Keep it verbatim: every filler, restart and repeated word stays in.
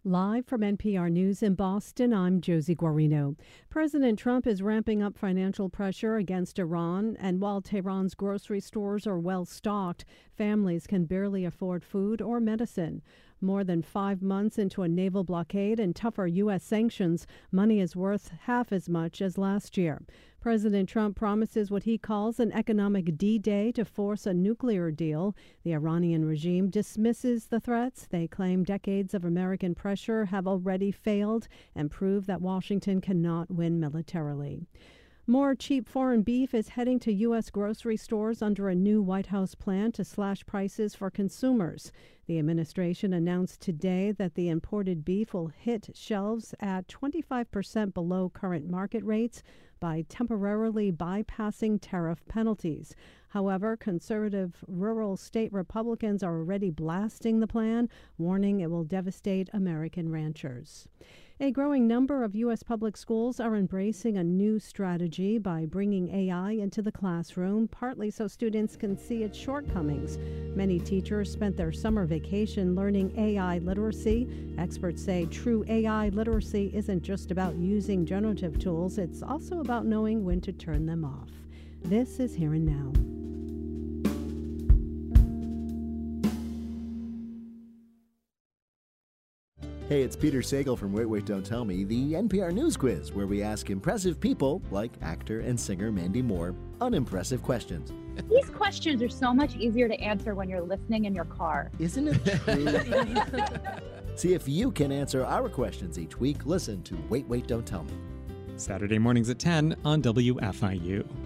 Live from N P R News in Boston, I'm Josie Guarino. President Trump is ramping up financial pressure against Iran, and while Tehran's grocery stores are well stocked, families can barely afford food or medicine. More than five months into a naval blockade and tougher U S sanctions, money is worth half as much as last year. President Trump promises what he calls an economic D-Day to force a nuclear deal. The Iranian regime dismisses the threats. They claim decades of American pressure have already failed and prove that Washington cannot win militarily. More cheap foreign beef is heading to U S grocery stores under a new White House plan to slash prices for consumers. The administration announced today that the imported beef will hit shelves at twenty-five percent below current market rates by temporarily bypassing tariff penalties. However, conservative rural state Republicans are already blasting the plan, warning it will devastate American ranchers. A growing number of U S public schools are embracing a new strategy by bringing A I into the classroom, partly so students can see its shortcomings. Many teachers spent their summer vacation learning A I literacy. Experts say true A I literacy isn't just about using generative tools, it's also about knowing when to turn them off. This is Here and Now. Hey, it's Peter Sagal from Wait, Wait, Don't Tell Me, the N P R News Quiz, where we ask impressive people, like actor and singer Mandy Moore, unimpressive questions. These questions are so much easier to answer when you're listening in your car. Isn't it true? See if you can answer our questions each week. Listen to Wait, Wait, Don't Tell Me. Saturday mornings at ten on W F I U.